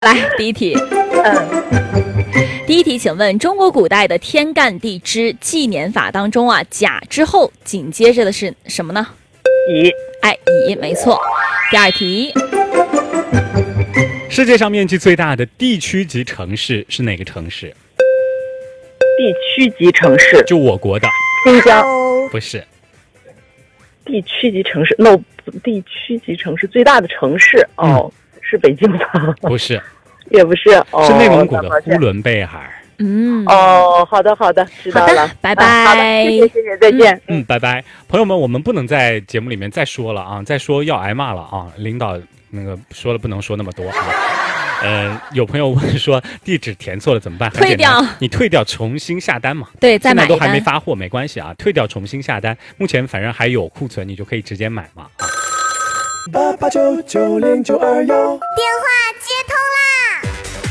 来，第一题。第一题，请问中国古代的天干地支纪年法当中啊，甲之后紧接着的是什么呢？ 乙。 哎，乙，没错。第二题， 世界上面积最大的地区级城市是哪个城市？ 地区级城市， 就我国的。 新疆。 不是。 地区级城市，地区级城市最大的城市是北京吧？ 不是， 也不是， 是内蒙古的呼伦贝尔。 好的，知道了， 拜拜。 好的，谢谢，再见。 拜拜，朋友们，我们不能在节目里面再说了啊，再说要挨骂了啊，领导那个说了不能说那么多啊。有朋友问说地址填错了怎么办？ 退掉， 你退掉重新下单嘛。 对，再买一单。 现在都还没发货，没关系啊，退掉重新下单。目前反正还有库存，你就可以直接买嘛啊。 88990921， 电话接通啦！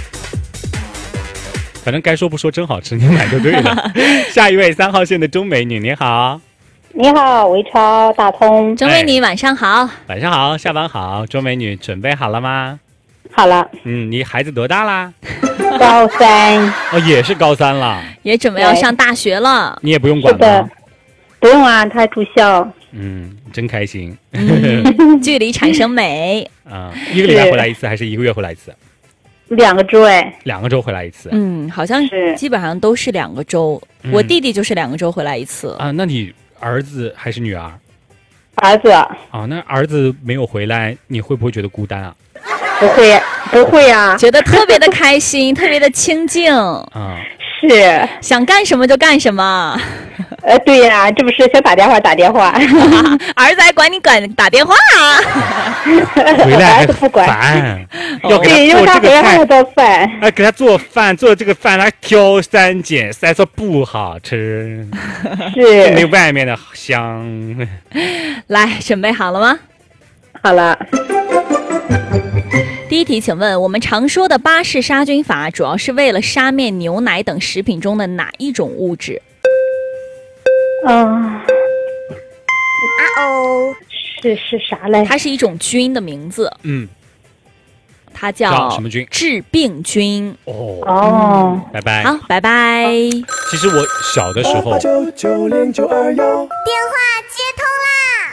反正该说不说真好吃，你买就对了。下一位3号线的钟美女，你好。 你好，维超大通。 钟美女晚上好。 晚上好，下班好。钟美女准备好了吗？ 好了。 你孩子多大啦？ 高3。 也是高3了， 也准备要上大学了。 你也不用管吗？ 是的，不用啊，他住校。 真开心。 距离产生美。 一个礼拜回来一次还是1个月回来一次 ？2个周 2个周回来一次。 好像是基本上都是2个周。我弟弟就是2个周回来一次啊。那你儿子还是女儿？ 儿子。 那儿子没有回来，你会不会觉得孤单啊？ 不会啊， 觉得特别的开心，特别的清静啊。 是想干什么就干什么。 对呀，这不是想打电话。 儿子还管你打电话啊？ 回来还不管， 要给他做这个菜， 做饭， 给他做饭，做这个饭他挑三拣四，说不好吃， 是没外面的香。 来，准备好了吗？ 好了。 第一题，请问我们常说的巴氏杀菌法主要是为了杀灭牛奶等食品中的哪一种物质？ 是啥嘞？ 它是一种菌的名字。它叫什么菌？ 致病菌。 拜拜。 好，拜拜。 其实我小的时候 88990921， 电话接通啦！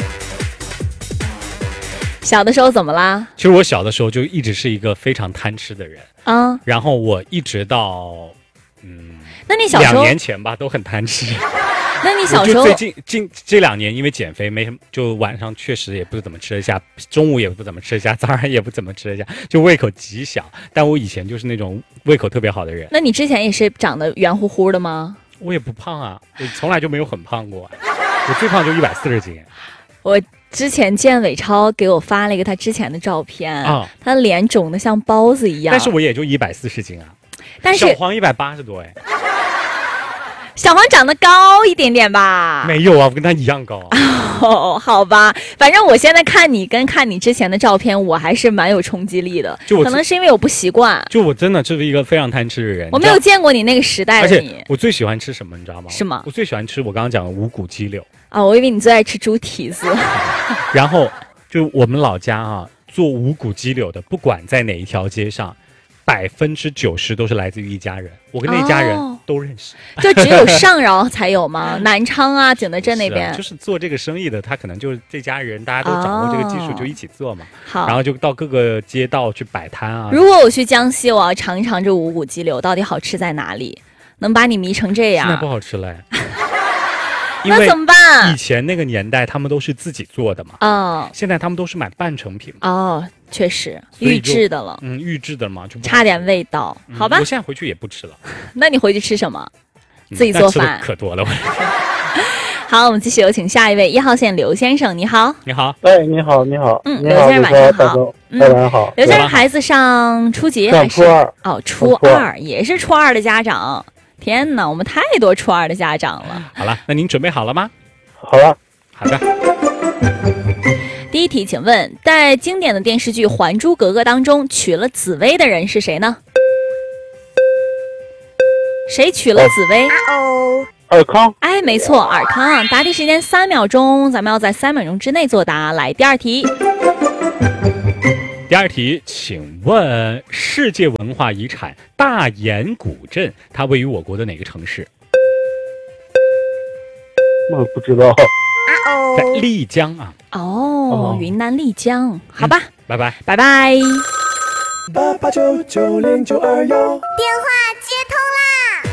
小的时候怎么啦？ 其实我小的时候就一直是一个非常贪吃的人然后我一直到那你小时候 2年前吧都很贪吃。 那你小时候最近这2年因为减肥没什么，就晚上确实也不怎么吃得下，中午也不怎么吃得下，早上也不怎么吃得下，就胃口极小。但我以前就是那种胃口特别好的人。 那你之前也是长得圆乎乎的吗？ 我也不胖啊，我从来就没有很胖过，我最胖就140斤。 我之前见伟超给我发了一个他之前的照片他脸肿得像包子一样。 但是我也就140斤啊。 但是小黄180多哎。 小黄长得高一点点吧？ 没有啊，我跟他一样高。 好吧，反正我现在看你跟看你之前的照片，我还是蛮有冲击力的。可能是因为我不习惯。 就我真的就是一个非常贪吃的人。 我没有见过你那个时代的你。 而且我最喜欢吃什么，你知道吗？ 什么？ 我最喜欢吃我刚刚讲的五谷鸡柳。 我以为你最爱吃猪蹄子。 然后就我们老家做五谷鸡柳的，不管在哪一条街上，90%都是来自于一家人，我跟那一家人都认识。 就只有上饶才有吗？南昌啊，景德镇那边就是做这个生意的，他可能就是这家人，大家都掌握这个技术，就一起做嘛。 好， 然后就到各个街道去摆摊啊。 如果我去江西，我要尝一尝这五谷鸡柳到底好吃在哪里，能把你迷成这样？ 现在不好吃了。 那怎么办？ 以前那个年代他们都是自己做的嘛，现在他们都是买半成品嘛。 确实预制的了。 预制的嘛，就差点味道。好吧， 我现在回去也不吃了。 那你回去吃什么？自己做饭。 可多了。 好，我们继续有请下一位1号线刘先生，你好。 你好。 你好。 刘先生晚上好。 晚上好。 刘先生孩子上初几还是？ 初二。 初二也是初二的家长。天哪，我们太多初二的家长了。 好了，那您准备好了吗？ 好了。 好的。 第一题，请问在经典的电视剧《还珠格格》当中娶了紫薇的人是谁呢？谁娶了紫薇？ 尔康。 哎，没错，尔康。答题时间3秒钟，咱们要在3秒钟之内作答。来，第二题。 第二题，请问世界文化遗产大研古镇，它位于我国的哪个城市？ 我不知道。 在丽江啊。 哦，云南丽江，好吧， 拜拜。 拜拜。 电 88990921。 话接通啦！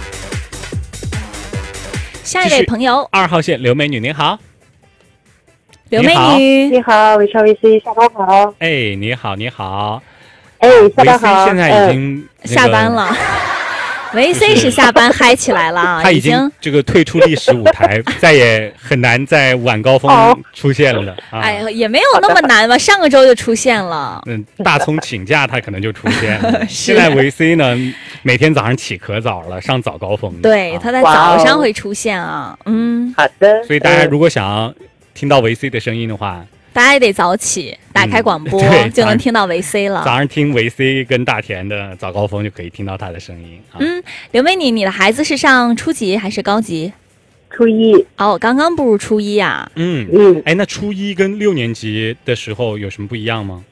下一位朋友 2号线刘美女您好。 刘美女， 你好，伟超 VC， 下班好。 哎，你好，你好。 哎，下班好。 维 C 现在已经、 下班了。维 C 是下班嗨起来了， 他已经这个退出历史舞台，再也很难在晚高峰出现了。 哎呀，也没有那么难吧？上个周就出现了。 大葱请假他可能就出现了。现在维 C 呢，每天早上起可早了，上早高峰。 对，他在早上会出现啊。 好的。 所以大家如果想听到维 C 的声音的话， 大家也得早起，打开广播、就能听到维 C 了。 早上听维 C 跟大田的早高峰就可以听到他的声音。 刘美女，你的孩子是上初级还是高级？ 初一。 哦，刚刚步入初一啊。 哎，那初一跟6年级的时候有什么不一样吗？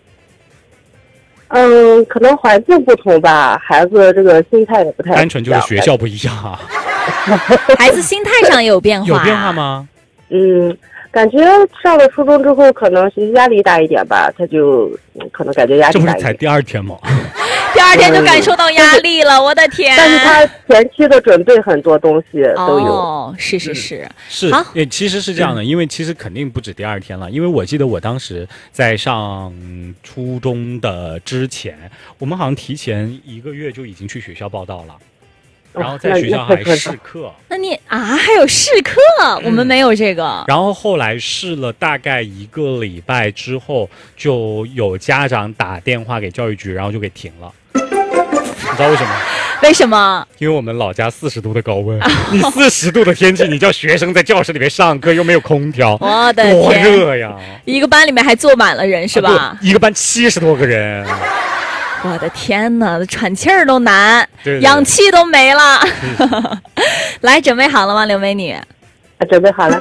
可能环境不同吧，孩子这个心态也不太。 单纯就是学校不一样啊。 孩子心态上也有变化。 有变化吗？ 感觉上了初中之后，可能学习压力大一点吧，他就可能感觉压力大一点。 这不是才第2天吗？ 第2天就感受到压力了，我的天！ 但是他前期的准备很多东西都有。 哦，是。 好，其实是这样的，因为其实肯定不止第2天了，因为我记得我当时在上初中的之前，我们好像提前1个月就已经去学校报到了。然后在学校还试课。 那你还有试课？我们没有这个。 然后后来试了大概1个礼拜之后，就有家长打电话给教育局，然后就给停了。你知道为什么？ 为什么？ 因为我们老家40度的高温，你40度的天气，你叫学生在教室里面上课，又没有空调， 我的天， 多热呀！ 一个班里面还坐满了人是吧？ 一个班70多个人。 我的天哪，喘气儿都难， 对， 氧气都没了。来，准备好了吗，刘美女？ 准备好了。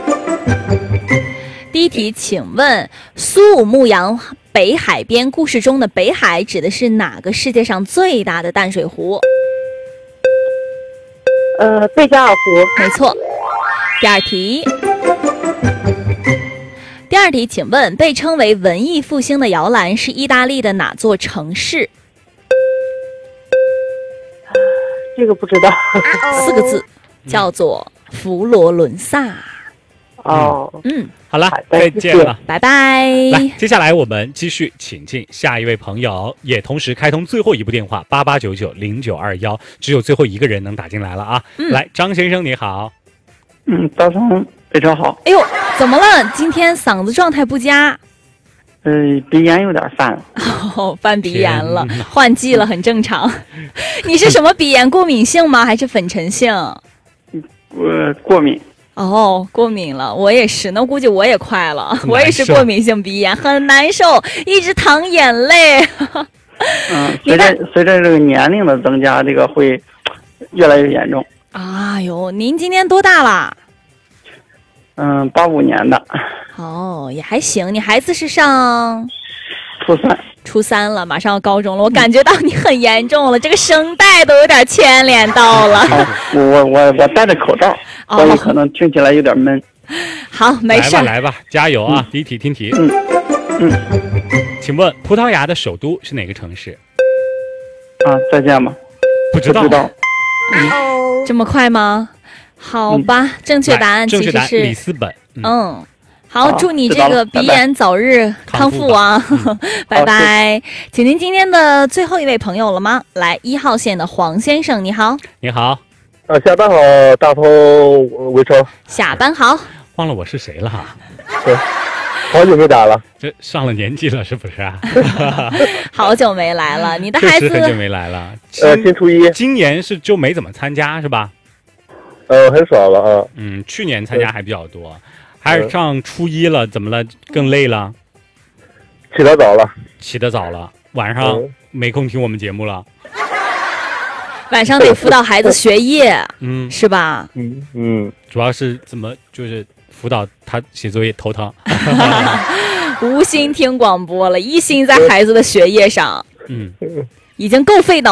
第一题，请问苏武牧羊北海边故事中的北海指的是哪个世界上最大的淡水湖？ 贝加尔湖。 没错。第二题，请问被称为文艺复兴的摇篮是意大利的哪座城市？ 这个不知道。 4个字，叫做佛罗伦萨。 好了，再见了， 拜拜。 来，接下来我们继续请进下一位朋友，也同时开通最后一部电话88990921，只有最后一个人能打进来了啊！来，张先生你好。 早上非常好。 哎呦，怎么了？今天嗓子状态不佳。 鼻炎有点犯了。 犯鼻炎了，换季了，很正常。你是什么鼻炎？过敏性吗？还是粉尘性？ 过敏。 过敏了，我也是，那估计我也快了，我也是过敏性鼻炎，很难受，一直淌眼泪。 随着这个年龄的增加，这个会越来越严重。 哎呦，您今年多大了 ？85年的。 也还行。你孩子是上初三了，马上要高中了。我感觉到你很严重了，这个声带都有点牵连到了。 我戴着口罩，所以可能听起来有点闷。 好，没事。 来吧，加油啊！第一题听题。请问葡萄牙的首都是哪个城市？ 再见吧。 不知道。 这么快吗？好吧，正确答案其实是里斯本。 好，祝你这个鼻炎早日康复啊！拜拜。请您今天的最后一位朋友了吗？来，1号线的黄先生，你好。 你好。 下班好，大头维超。 下班好。 忘了我是谁了哈。 对，好久没打了。 这上了年纪了是不是啊？ 好久没来了，你的孩子确实很久没来了。 新初一。 今年是就没怎么参加是吧？ 很少了啊。 去年参加还比较多。还是上初一了，怎么了？更累了？ 起得早了， 晚上没空听我们节目了。 晚上得辅导孩子学业，是吧？ 主要是怎么就是辅导他写作业头疼。 无心听广播了，一心在孩子的学业上， 嗯， 已经够费脑